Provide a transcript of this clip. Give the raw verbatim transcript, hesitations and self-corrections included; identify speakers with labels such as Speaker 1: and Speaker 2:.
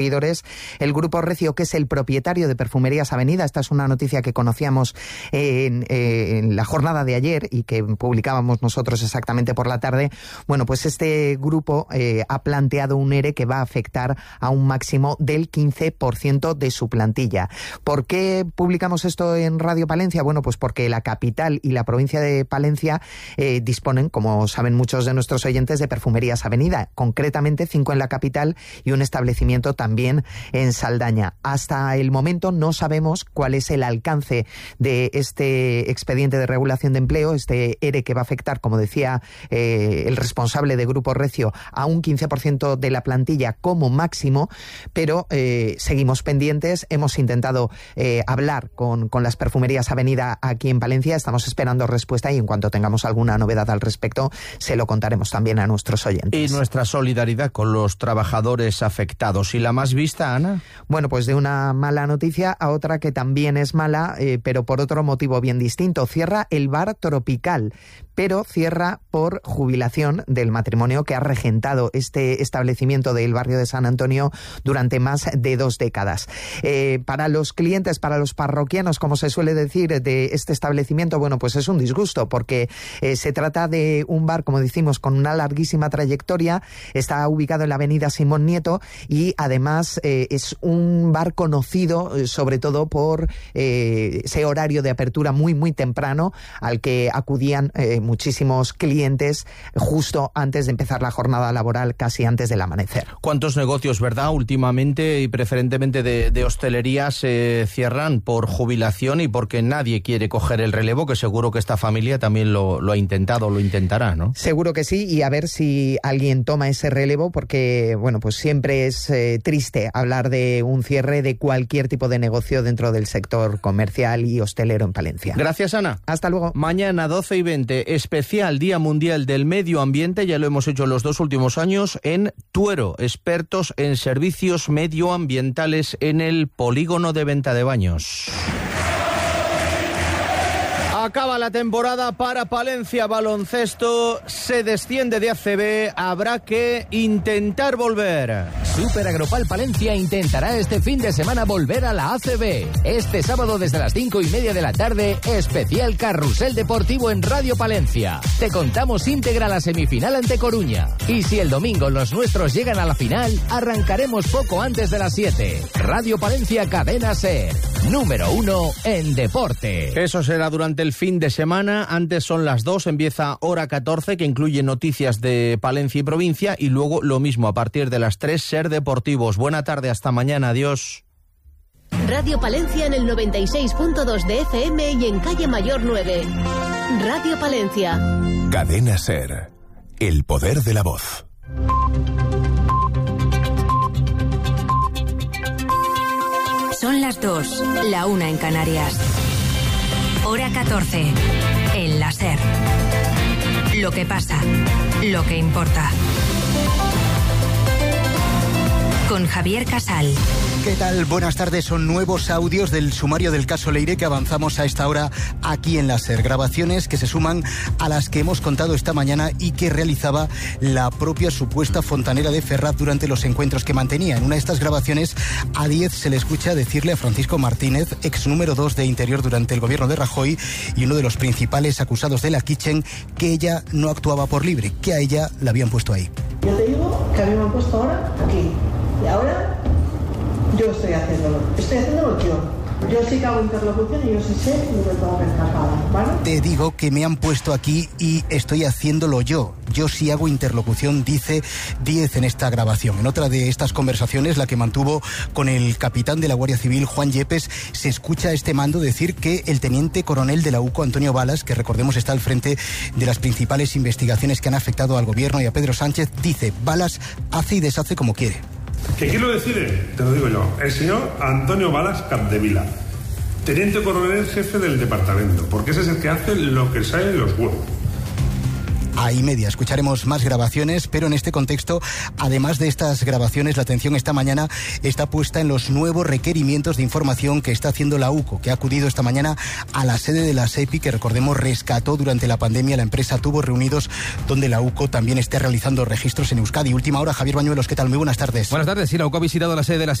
Speaker 1: El Grupo Recio, que es el propietario de Perfumerías Avenida, esta es una noticia que conocíamos en, en la jornada de ayer y que publicábamos nosotros exactamente por la tarde. Bueno, pues este grupo eh, ha planteado un ERE que va a afectar a un máximo del quince por ciento de su plantilla. ¿Por qué publicamos esto en Radio Palencia? Bueno, pues porque la capital y la provincia de Palencia eh, disponen, como saben muchos de nuestros oyentes, de Perfumerías Avenida, concretamente cinco en la capital y un establecimiento también también en Saldaña. Hasta el momento no sabemos cuál es el alcance de este expediente de regulación de empleo, este ERE que va a afectar, como decía eh, el responsable de Grupo Recio, a un quince por ciento de la plantilla como máximo, pero eh, seguimos pendientes. Hemos intentado eh, hablar con, con las Perfumerías Avenida aquí en Palencia, estamos esperando respuesta y en cuanto tengamos alguna novedad al respecto se lo contaremos también a nuestros oyentes.
Speaker 2: Y nuestra solidaridad con los trabajadores afectados. ¿Y la más vista, Ana?
Speaker 1: Bueno, pues de una mala noticia a otra que también es mala, eh, pero por otro motivo bien distinto. Cierra el bar Tropical, pero cierra por jubilación del matrimonio que ha regentado este establecimiento del barrio de San Antonio durante más de dos décadas. Eh, para los clientes, para los parroquianos, como se suele decir, de este establecimiento, bueno, pues es un disgusto, porque eh, se trata de un bar, como decimos, con una larguísima trayectoria, está ubicado en la avenida Simón Nieto y además eh, es un bar conocido eh, sobre todo por eh, ese horario de apertura muy muy temprano al que acudían eh, muchísimos clientes justo antes de empezar la jornada laboral, casi antes del amanecer.
Speaker 2: ¿Cuántos negocios, verdad, últimamente y preferentemente de, de hostelería se cierran por jubilación y porque nadie quiere coger el relevo, que seguro que esta familia también lo, lo ha intentado, lo intentará, ¿no?
Speaker 1: Seguro que sí, y a ver si alguien toma ese relevo, porque bueno, pues siempre es eh, triste hablar de un cierre de cualquier tipo de negocio dentro del sector comercial y hostelero en Palencia.
Speaker 2: Gracias, Ana.
Speaker 1: Hasta luego.
Speaker 2: Mañana, doce y veinte, especial Día Mundial del Medio Ambiente, ya lo hemos hecho los dos últimos años en Tuero, expertos en servicios medioambientales en el polígono de Venta de Baños. Acaba la temporada para Palencia Baloncesto, se desciende de A C B, habrá que intentar volver.
Speaker 3: Super Agropal Palencia intentará este fin de semana volver a la A C B. Este sábado desde las cinco y media de la tarde, especial Carrusel Deportivo en Radio Palencia. Te contamos íntegra la semifinal ante Coruña. Y si el domingo los nuestros llegan a la final, arrancaremos poco antes de las siete. Radio Palencia Cadena SER, número uno en deporte.
Speaker 2: Eso será durante el fin de semana. Antes son las dos, empieza Hora catorce, que incluye noticias de Palencia y provincia, y luego lo mismo a partir de las tres, SER Deportivos. Buena tarde, hasta mañana, adiós.
Speaker 4: Radio Palencia en el noventa y seis punto dos de F M y en Calle Mayor nueve. Radio Palencia.
Speaker 5: Cadena SER, el poder de la voz.
Speaker 6: Son las dos, la una en Canarias. Hora catorce, en la SER. Lo que pasa, lo que importa. Con Javier Casal.
Speaker 7: ¿Qué tal? Buenas tardes. Son nuevos audios del sumario del caso Leire que avanzamos a esta hora aquí en la SER. Grabaciones que se suman a las que hemos contado esta mañana y que realizaba la propia supuesta fontanera de Ferraz durante los encuentros que mantenía. En una de estas grabaciones, a diez se le escucha decirle a Francisco Martínez, ex número dos de Interior durante el gobierno de Rajoy y uno de los principales acusados de la Kitchen, que ella no actuaba por libre, que a ella la habían puesto ahí.
Speaker 8: Yo te digo que a mí me han puesto ahora aquí. Y ahora yo estoy haciéndolo. Estoy haciéndolo yo. Yo sí que hago interlocución y yo sí sé lo que tengo que escapar, ¿vale?
Speaker 7: Te digo que me han puesto aquí y estoy haciéndolo yo. Yo sí hago interlocución, dice diez en esta grabación. En otra de estas conversaciones, la que mantuvo con el capitán de la Guardia Civil, Juan Yepes, se escucha a este mando decir que el teniente coronel de la U C O, Antonio Balas, que recordemos está al frente de las principales investigaciones que han afectado al gobierno y a Pedro Sánchez, dice: Balas hace y deshace como quiere.
Speaker 9: ¿Que quién lo decide? Te lo digo yo. El señor Antonio Balas Capdevila, teniente coronel jefe del departamento, porque ese es el que hace lo que sale de los huevos.
Speaker 7: a y media. Escucharemos más grabaciones, pero en este contexto, además de estas grabaciones, la atención esta mañana está puesta en los nuevos requerimientos de información que está haciendo la U C O, que ha acudido esta mañana a la sede de la SEPI, que recordemos rescató durante la pandemia la empresa Tubos Reunidos, donde la U C O también está realizando registros en Euskadi. Última hora, Javier Bañuelos, ¿qué tal? Muy buenas tardes.
Speaker 10: Buenas tardes. Sí, la U C O ha visitado la sede de la